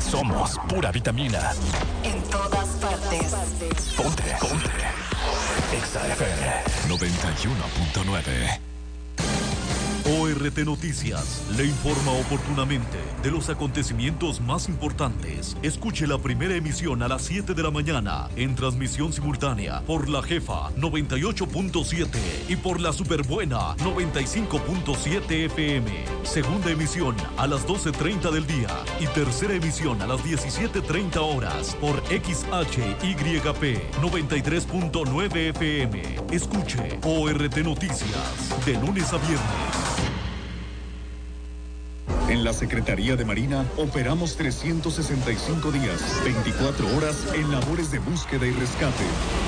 Somos pura vitamina. En todas partes. Ponte. Exa FM 91.9. ORT Noticias le informa oportunamente de los acontecimientos más importantes. Escuche la primera emisión a las 7 de la mañana en transmisión simultánea por La Jefa 98.7 y por La Superbuena 95.7 FM. Segunda emisión a las 12:30 del día y tercera emisión a las 17:30 horas por XHYP 93.9 FM. Escuche ORT Noticias de lunes a viernes. En la Secretaría de Marina operamos 365 días, 24 horas en labores de búsqueda y rescate.